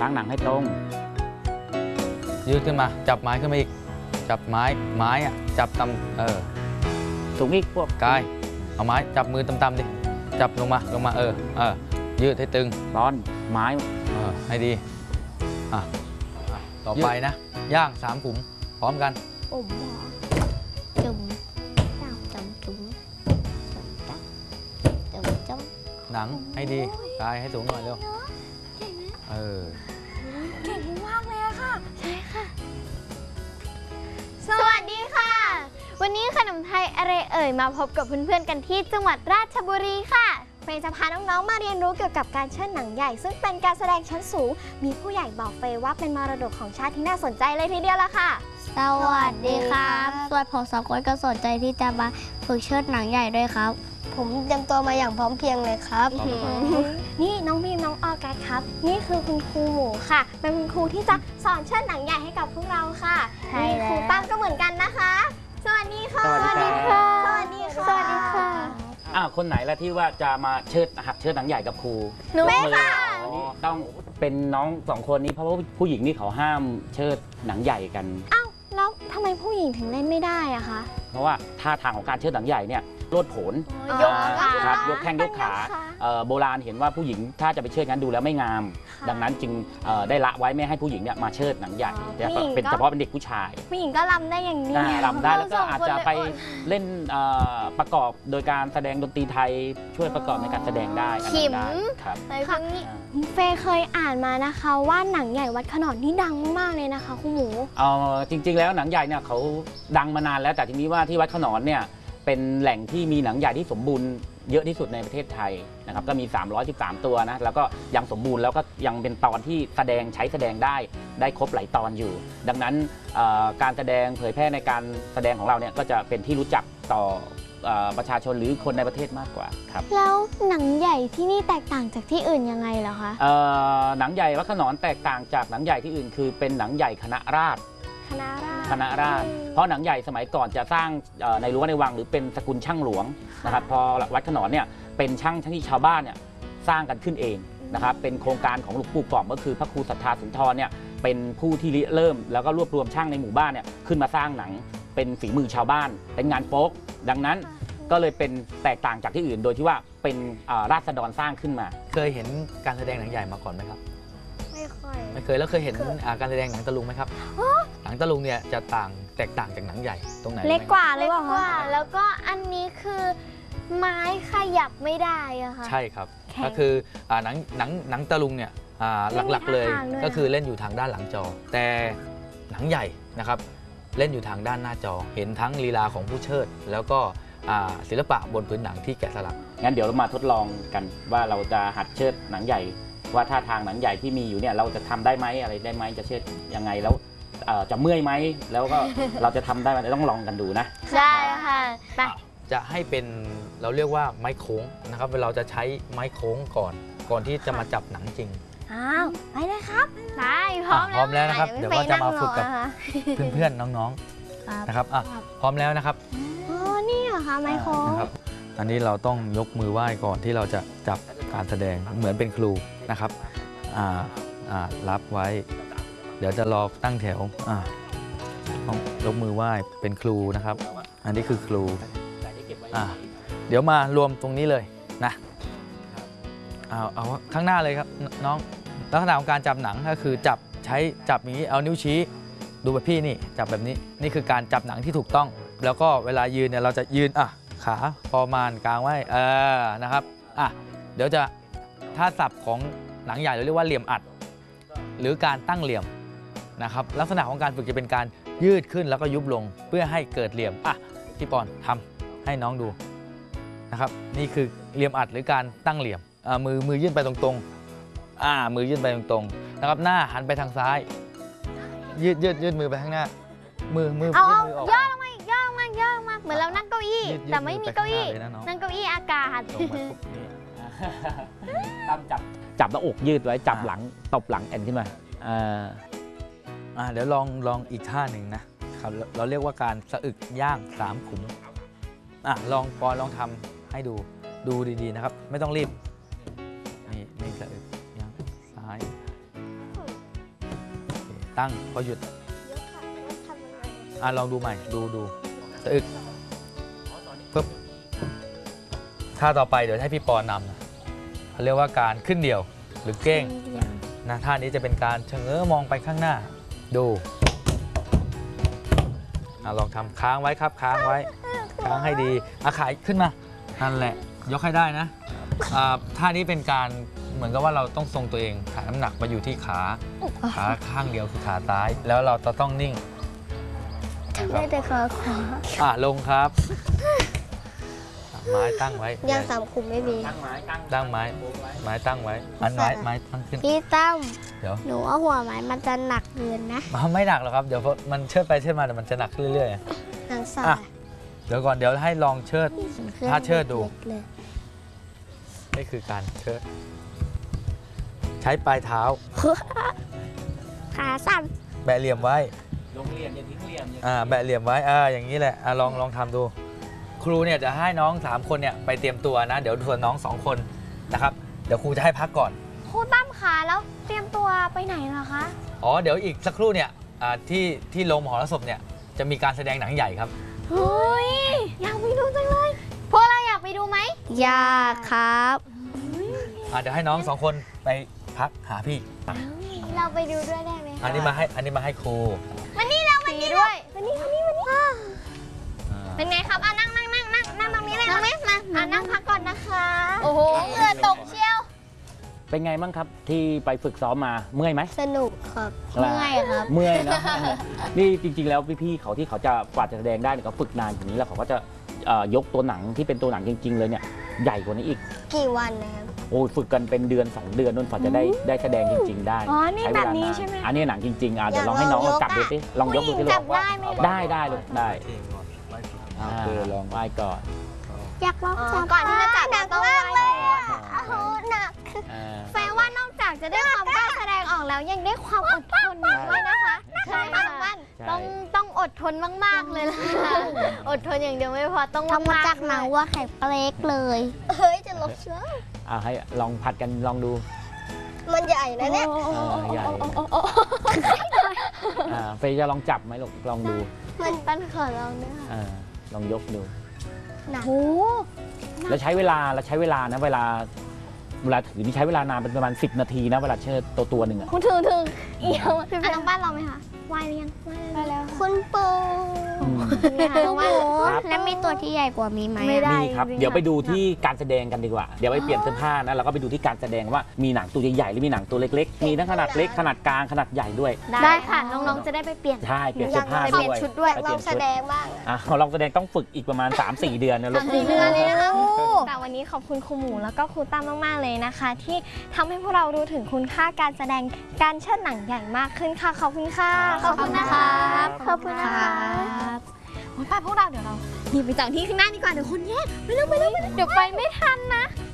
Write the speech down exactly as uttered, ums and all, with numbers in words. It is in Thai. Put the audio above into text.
ตั้งหนังให้ตรงยืดขึ้นมาจับไม้ขึ้นมาอีกจับไม้ไม้อะจับตำเออสูงอีกพวกกายเอาไม้จับมือต่ำๆดิจับลงมาลงมาเออเออยืดให้ตึงตอนไม้เออให้ดีอ่ะต่อไปนะย่างสามขุมพร้อมกันโอ้โหจุ่มย่างจุ่มจุ่มจุ่มจุ่มจุ่มหนังให้ดีกายให้สูงหน่อยเร็วเออเก่งมากเลยอะค่ะใช่ค่ะสวัสดีค่ะวันนี้ขนมไทยอะไรเอ่ยมาพบกับเพื่อนๆกันที่จังหวัดราชบุรีค่ะเฟย์จะพาน้องๆมาเรียนรู้เกี่ยวกับการเชิดหนังใหญ่ซึ่งเป็นการแสดงชั้นสูงมีผู้ใหญ่บอกเฟย์ว่าเป็นมรดกของชาติที่น่าสนใจเลยทีเดียวละค่ะสวัสดีครับส่วนผมสองคนก็สนใจที่จะมาฝึกเชิดหนังใหญ่ด้วยครับผมเตรียมตัวมาอย่างพร้อมเพรียงเลยครับนี่น้องพิมน้องออกัสครับนี่คือคุณครูหมูค่ะเป็นคุณครูที่จะสอนเชิดหนังใหญ่ให้กับพวกเราค่ะนี่ครูตั้มก็เหมือนกันนะคะสวัสดีค่ะสวัสดีค่ะสวัสดีค่ะสวัสดีค่ะอ้าวคนไหนละที่ว่าจะมาเชิดหัดเชิดหนังใหญ่กับครูหนูค่ะต้องเป็นน้องสองคนนี้เพราะว่าผู้หญิงนี่เขาห้ามเชิดหนังใหญ่กันอ้าวแล้วทำไมผู้หญิงถึงเล่นไม่ได้อะคะเพราะว่าท่าทางของการเชิดหนังใหญ่เนี่ยโลดโผนยกขาครับยกแข้งยกขาโบราณเห็นว่าผู้หญิงถ้าจะไปเชิดงั้นดูแล้วไม่งามดังนั้นจึงได้ละไว้ไม่ให้ผู้หญิงเนี่ยมาเชิดหนังใหญ่เป็นเฉพาะเป็นเด็กผู้ชายผู้หญิงก็รำได้อย่างนี้รำได้แล้วก็อาจจะไปเล่นประกอบโดยการแสดงดนตรีไทยช่วยประกอบในการแสดงได้ขิมครับเฟย์เคยอ่านมานะคะว่าหนังใหญ่วัดขนอนนี่ดังมากเลยนะคะคุณหมูเออจริงๆแล้วหนังใหญ่เนี่ยเขาดังมานานแล้วแต่ทีนี้ว่าที่วัดขนอนเนี่ยเป็นแหล่งที่มีหนังใหญ่ที่สมบูรณ์เยอะที่สุดในประเทศไทยนะครับก็มีสามร้อยสิบสามตัวนะแล้วก็ยังสมบูรณ์แล้วก็ยังเป็นตอนที่แสดงใช้แสดงได้ได้ครบหลายตอนอยู่ ดังนั้นการแสดงเผยแพร่ในการแสดงของเราเนี่ยก็จะเป็นที่รู้จักต่อประชาชนหรือคนในประเทศมากกว่าครับแล้วหนังใหญ่ที่นี่แตกต่างจากที่อื่นยังไงเหรอคะหนังใหญ่วัดขนอนแตกต่างจากหนังใหญ่ที่อื่นคือเป็นหนังใหญ่คณะราษฎรคณะราษฎรคณะราษฎรเพราะหนังใหญ่สมัยก่อนจะสร้างในรั้วในวังหรือเป็นสกุลช่างหลวงนะครับพอวัดขนอนเนี่ยเป็นช่างที่ชาวบ้านเนี่ยสร้างกันขึ้นเองนะครับเป็นโครงการของหลวงปู่ก่อมก็คือพระครูศรัทธาสุนทรเนี่ยเป็นผู้ที่ริเริ่มแล้วก็รวบรวมช่างในหมู่บ้านเนี่ยขึ้นมาสร้างหนังเป็นฝีมือชาวบ้านเป็นงานโป๊กดังนั้นก็เลยเป็นแตกต่างจากที่อื่นโดยที่ว่าเป็นราษฎรสร้างขึ้นมาเคยเห็นการแสดงหนังใหญ่มาก่อนไหมครับไม่ค่อยไม่เคยแล้วเคยเห็นการแสดงหนังตะลุงไหมครับหนังตะลุงเนี่ยจะต่างแตกต่างจากหนังใหญ่ตรงไหนเล็กกว่าเล็กกว่าแล้วก็อันนี้คือไม้ขยับไม่ได้อะค่ะใช่ครับก็คือหนังหนังหนังตะลุงเนี่ยหลักๆเลยก็คือเล่นอยู่ทางด้านหลังจอแต่หนังใหญ่นะครับเล่นอยู่ทางด้านหน้าจอเห็นทั้งลีลาของผู้เชิดแล้วก็ศิลปะบนพื้นหนังที่แกะสลักงั้นเดี๋ยวเรามาทดลองกันว่าเราจะหัดเชิดหนังใหญ่ว่าท่าทางหนังใหญ่ที่มีอยู่เนี่ยเราจะทำได้ไหมอะไรได้ไหมจะเชิดยังไงแล้วจะเมื่อยไหมแล้วก็เราจะทำได้ไหมต้องลองกันดูนะใช่ค่ะจะให้เป็นเราเรียกว่าไม้โค้งนะครับเราจะใช้ไม้โค้งก่อนก่อนที่จะมาจับหนังจริงอ้าวไปเลยครับได้พร้อมพร้อมแล้วนะครับเดี๋ยวก็จะมาฝึกกับเพื่อนๆน้องๆนะครับอ่ะพร้อมแล้วนะครับอ๋อนี่เหรอคะไม้โค้งนะครับอันนี้เราต้องยกมือไหว้ก่อนที่เราจะจับการแสดงเหมือนเป็นครูนะครับอ่าอ่ารับไว้เดี๋ยวจะรอตั้งแถวอ่าต้องยกมือไหว้เป็นครูนะครับอันนี้คือครูอ่าเดี๋ยวมารวมตรงนี้เลยนะเอาเอาข้างหน้าเลยครับน้องลักษณะของการจับหนังก็คือจับใช้จับอย่างนี้เอานิ้วชี้ดูแบบพี่นี่จับแบบนี้นี่คือการจับหนังที่ถูกต้องแล้วก็เวลายืนเนี่ยเราจะยืนอ่ะขาประมาณกลางไว้เออนะครับอ่ะเดี๋ยวจะถ้าศัพท์ของหนังใหญ่เราเรียกว่าเหลี่ยมอัดหรือการตั้งเหลี่ยมนะครับลักษณะของการฝึกจะเป็นการยืดขึ้นแล้วก็ยุบลงเพื่อให้เกิดเหลี่ยมอ่ะพี่ปอนทำให้น้องดูนะครับนี่คือเหลี่ยมอัดหรือการตั้งเหลี่ยมอ่ามือมือยื่นไปตรงๆอ่ามือยื่นไปตรงๆนะครับหน้าหันไปทางซ้ายยืดยืดยืดมือไปข้างหน้ามือมือเอาเอาย่อลงมาอีกย่อลงมาย่อลงมาเหมือนเรานั่งเก้าอี้แต่ไม่มีเก้าอี้นั่งเก้าอี้อากาศตั้มจับจับหน้าอกยืดไว้จับหลังตบหลังแอนขึ้นมาอ่าอ่าเดี๋ยวลองลองอีกท่าหนึ่งนะครับเราเรียกว่าการสะอึกย่างสามขุมอ่ะลองปอนลองทำให้ดูดูดีๆนะครับไม่ต้องรีบนี่นี่สะอึกย่างซ้ายตั้งพอหยุดอ่ะลองดูใหม่ดูดูสะอึกปึ๊บท่าต่อไปเดี๋ยวให้พี่ปอนำนะเขาเรียกว่าการขึ้นเดี่ยวหรือเก้งนะท่านี้จะเป็นการชะเง้อมองไปข้างหน้าดูอ่ะลองทำค้างไว้ครับค้างไว้ค้างให้ดีอ่ะขายขึ้นมานั่นแหละยกให้ได้นะอ่าท่านี้เป็นการเหมือนกับว่าเราต้องทรงตัวเองขาน้ำหนักมาอยู่ที่ขาขาข้างเดียวคือขาซ้ายแล้วเราจะต้องนิ่งได้แต่ขาขวาอ่ะลงครับอ่ะไม้ตั้งไว้ยังสามคุมไม่มีตั้งไม้ตั้งตั้งไม้ไม้ตั้งไว้อันไม้ไม้ตั้งขึ้นพี่ตั้มเดี๋ยวหนูเอาหัวไม้มันจะหนักเกินนะไม่หนักหรอกครับเดี๋ยวมันเชิดไปเชิดมาเดี๋ยวมันจะหนักขึ้นเรื่อยนางสาๆอ่ะเดี๋ยวก่อนเดี๋ยวให้ลองเชิด ถ้าเชิดดูเลยนี่คือการเชิดใช้ปลายเท้าขาสั้นแบะเหลี่ยมไว้ลงเหลี่ยมอย่าทิ้งเหลี่ยมอย่าอ่าแบะเหลี่ยมไว้อ่าอย่างนี้แหละอ่ะลองลองทำดู ครูเนี่ยจะให้น้องสามคนเนี่ยไปเตรียมตัวนะ เดี๋ยวส่วนน้องสองคนนะครับเดี๋ยวครูจะให้พักก่อนครูตั้มขาแล้วเตรียมตัวไปไหนเหรอคะอ๋อเดี๋ยวอีกสักครู่เนี่ยอ่าที่ที่โรงมหรสพเนี่ยจะมีการแสดงหนังใหญ่ครับเฮ้ยอยากไปดูจังเลยพวกเราอยากไปดูไหมยากครับอ่ะเดี๋ยวให้น้องสองคนไปพักหาพี่อ่ะเราไปดูด้วยได้ไหมอันนี้มาให้อันนี้มาให้ครูวันนี้เราวันนี้ด้วยวันนี้วันนี้วันนี้อ่าเป็นไงครับอ่ะนั่งนั่งนั่งนั่งนั่งตรงนี้เลยนั่งไหมมาอ่ะนั่งพักก่อนนะคะโอ้โหเหงื่อตกเชียวเป็นไงบ้างครับที่ไปฝึกซ้อมมาเมื่อยไหมสนุกครับเมื่เมื่อยครับเมื่อยนะ นี่จริงๆแล้วพี่ๆเขาที่เขาจะกว่าจะแสดงได้เนี่ยเขาฝึกนานกว่านี้แล้วเขาก็จะเอ่อยกตัวหนังที่เป็นตัวหนังจริง ๆ เลยเนี่ยใหญ่กว่านี้อีกกี่วันนะครับโอ้ยฝึกกันเป็นเดือนสองเดือนนู่นกว่าจะได้ได้แสดงจริง ๆ ได้อ๋อนี่ใช้เวแบบลานี้นานใช่ไหมอันนี้หนังจริงๆอ่ะเดี๋ยวอยากลองให้น้องลองจับยดูกสิลองยกดูสิผู้หญิงลูจักบได้ไหมได้ได้ลูกได้อ่าอ่าโอเคลองไหว้ก่อนอยากลองอ๋อจับก่อนที่จะจับเราต้องไหว้ก่อนอ่าโอ้โหหนักอ่าแปลว่านอกจากจะได้ความกล้าแสดงออกแล้วยังได้ความอดทนด้วยนะคะใช่ไหมคะน้องบ้านใช่ต้องต้องอดทนมากๆเลยล่ะอดทนอย่างเดียวไม่พอต้องทำมาจากหนังวัวไข่เปลกเลยเฮ้ยจะลบเชื้ออ่าให้ลองผัดกันลองดูมันใหญ่นะเนี่ยอ่าใหญ่อ่าเฟย์จะลองจับไหมลูกลองดูมันปั้นขอเราเนี่ยอ่าลองยกดูหนักแล้วใช้เวลาแล้วใช้เวลานะเวลาเวลาถือนี่ใช้เวลานานเป็นประมาณสิบนาทีนะเวลาเชิดตัวตัวหนึ่งอะคุณถือถึงเอียวอ่ะน้องบ้านเราไหมคะไหวหรือยังไหวแล้วคุณปูอืมนี่ค่ะน้องบ้านครับแล้วมีตัวที่ใหญ่กว่ามีไหมไม่ได้มีครับ เดี๋ยวไปดูที่การแสดงกันดีกว่า เดี๋ยวไปเปลี่ยนเสื้อผ้านะแล้วก็ไปดูที่การแสดงว่ามีหนังตัวใหญ่ๆหรือมีหนังตัวเล็กๆ มีทั้งขนาดเล็กขนาดกลางขนาดใหญ่ด้วยได้ค่ะน้องๆจะได้ไปเปลี่ยนใช่เปลี่ยนเสื้อผ้าไปด้เปลี่ยนวยชุดด้วยไปลเปลี่อย งนแสชุดดงบ้างอ่ะลองแสดงต้องฝึกอีกประมาณ สามสี่ เดือนนะลูกสามสี่เดือนเลยนะคะ แต่วันนี้ขอบคุณครูหมูแล้วก็ครูตั้มมากๆเลยนะคะ ที่ทำให้พวกเรารู้ถึงคุณค่าการแสดงการเชิดหนังใหญ่มากขึ้นค่ะขอบคุณค่ะขอบคุณนะคะขอบคุณนะคะโอ้ยไปพวกเราเดี๋ยวเราหนีไปจากที่ข้างหน้าดีกว่าเดี๋ยวคนแย่งไปเร็วไปเร็วไปเร็วเดี๋ยวไปไม่ทันนะ